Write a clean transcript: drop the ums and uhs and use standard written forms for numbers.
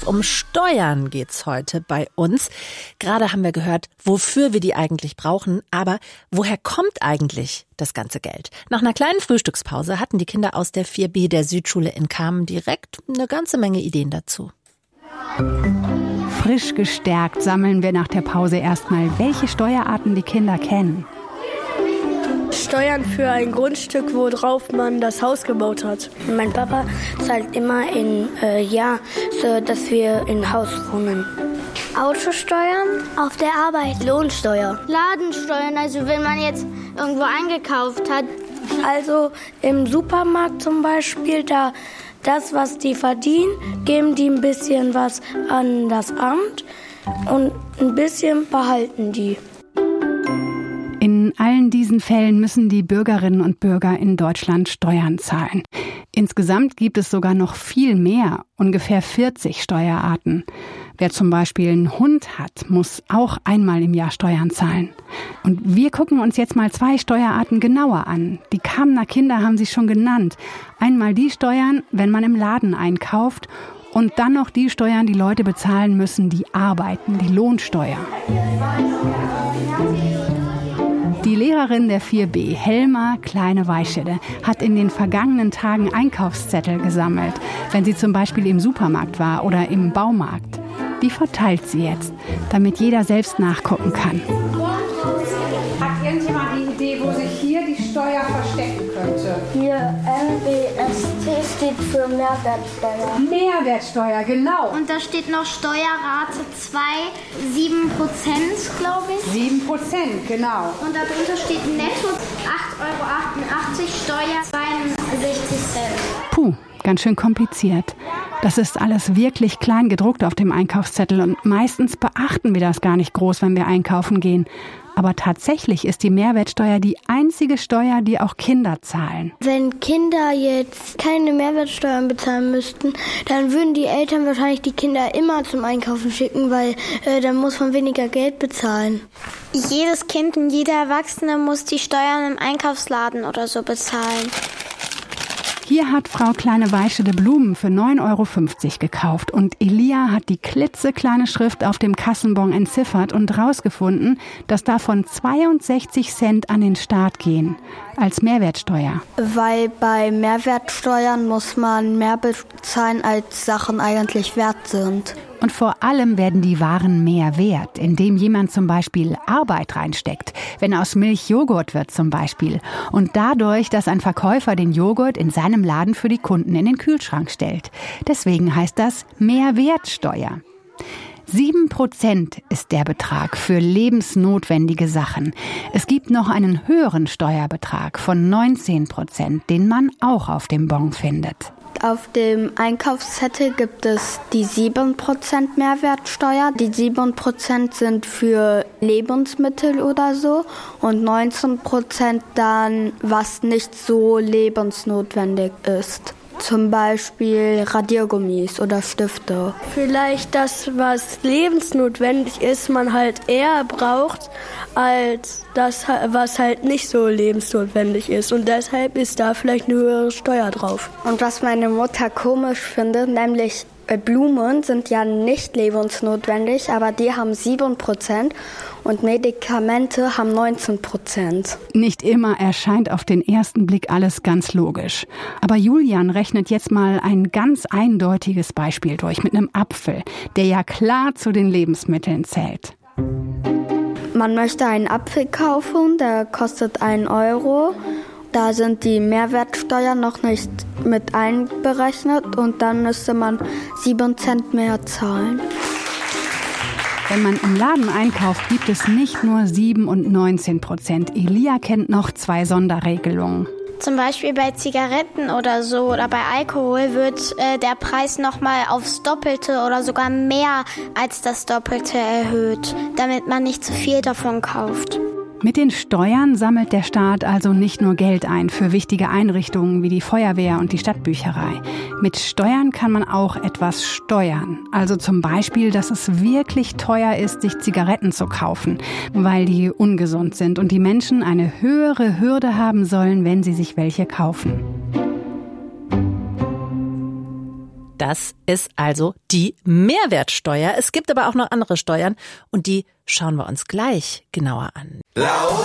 um Steuern geht's heute bei uns. Gerade haben wir gehört, wofür wir die eigentlich brauchen. Aber woher kommt eigentlich das ganze Geld? Nach einer kleinen Frühstückspause hatten die Kinder aus der 4b der Südschule in Kamen direkt eine ganze Menge Ideen dazu. Frisch gestärkt sammeln wir nach der Pause erstmal, welche Steuerarten die Kinder kennen. Steuern für ein Grundstück, worauf man das Haus gebaut hat. Mein Papa zahlt immer in Jahr, so dass wir in Haus wohnen. Autosteuern auf der Arbeit. Lohnsteuer. Ladensteuern, also wenn man jetzt irgendwo eingekauft hat. Also im Supermarkt zum Beispiel, da das, was die verdienen, geben die ein bisschen was an das Amt und ein bisschen behalten die. In allen diesen Fällen müssen die Bürgerinnen und Bürger in Deutschland Steuern zahlen. Insgesamt gibt es sogar noch viel mehr, ungefähr 40 Steuerarten. Wer zum Beispiel einen Hund hat, muss auch einmal im Jahr Steuern zahlen. Und wir gucken uns jetzt mal 2 Steuerarten genauer an. Die Kamener Kinder haben sie schon genannt. Einmal die Steuern, wenn man im Laden einkauft, und dann noch die Steuern, die Leute bezahlen müssen, die arbeiten, die Lohnsteuer. Die Lehrerin der 4b, Helma Kleine-Weischede, hat in den vergangenen Tagen Einkaufszettel gesammelt, wenn sie zum Beispiel im Supermarkt war oder im Baumarkt. Die verteilt sie jetzt, damit jeder selbst nachgucken kann. Hat irgendjemand die Idee, wo sich hier die Steuer verstecken könnte? Hier MBST steht für Mehrwertsteuer. Mehrwertsteuer, genau. Und da steht noch Steuerrate 2, 7%, glaube ich. 7%, genau. Und darunter steht netto 8,88 Euro, Steuer 62 Cent. Puh, ganz schön kompliziert. Das ist alles wirklich klein gedruckt auf dem Einkaufszettel und meistens beachten wir das gar nicht groß, wenn wir einkaufen gehen. Aber tatsächlich ist die Mehrwertsteuer die einzige Steuer, die auch Kinder zahlen. Wenn Kinder jetzt keine Mehrwertsteuern bezahlen müssten, dann würden die Eltern wahrscheinlich die Kinder immer zum Einkaufen schicken, weil dann muss man weniger Geld bezahlen. Jedes Kind und jeder Erwachsene muss die Steuern im Einkaufsladen oder so bezahlen. Hier hat Frau Kleine-Weischede Blumen für 9,50 Euro gekauft und Elia hat die klitzekleine Schrift auf dem Kassenbon entziffert und rausgefunden, dass davon 62 Cent an den Staat gehen, als Mehrwertsteuer. Weil bei Mehrwertsteuern muss man mehr bezahlen, als Sachen eigentlich wert sind. Und vor allem werden die Waren mehr wert, indem jemand zum Beispiel Arbeit reinsteckt, wenn aus Milch Joghurt wird zum Beispiel. Und dadurch, dass ein Verkäufer den Joghurt in seinem Laden für die Kunden in den Kühlschrank stellt. Deswegen heißt das Mehrwertsteuer. 7% ist der Betrag für lebensnotwendige Sachen. Es gibt noch einen höheren Steuerbetrag von 19%, den man auch auf dem Bon findet. Auf dem Einkaufszettel gibt es die 7% Mehrwertsteuer. Die 7% sind für Lebensmittel oder so und 19% dann, was nicht so lebensnotwendig ist. Zum Beispiel Radiergummis oder Stifte. Vielleicht das, was lebensnotwendig ist, man halt eher braucht, als das, was halt nicht so lebensnotwendig ist. Und deshalb ist da vielleicht eine höhere Steuer drauf. Und was meine Mutter komisch findet, nämlich Blumen sind ja nicht lebensnotwendig, aber die haben 7% und Medikamente haben 19%. Nicht immer erscheint auf den ersten Blick alles ganz logisch. Aber Julian rechnet jetzt mal ein ganz eindeutiges Beispiel durch mit einem Apfel, der ja klar zu den Lebensmitteln zählt. Man möchte einen Apfel kaufen, der kostet 1 Euro. Da sind die Mehrwertsteuern noch nicht mit einberechnet und dann müsste man 7 Cent mehr zahlen. Wenn man im Laden einkauft, gibt es nicht nur 7 und 19%. Elia kennt noch 2 Sonderregelungen. Zum Beispiel bei Zigaretten oder so oder bei Alkohol wird der Preis nochmal aufs Doppelte oder sogar mehr als das Doppelte erhöht, damit man nicht zu viel davon kauft. Mit den Steuern sammelt der Staat also nicht nur Geld ein für wichtige Einrichtungen wie die Feuerwehr und die Stadtbücherei. Mit Steuern kann man auch etwas steuern. Also zum Beispiel, dass es wirklich teuer ist, sich Zigaretten zu kaufen, weil die ungesund sind und die Menschen eine höhere Hürde haben sollen, wenn sie sich welche kaufen. Das ist also die Mehrwertsteuer. Es gibt aber auch noch andere Steuern und die schauen wir uns gleich genauer an.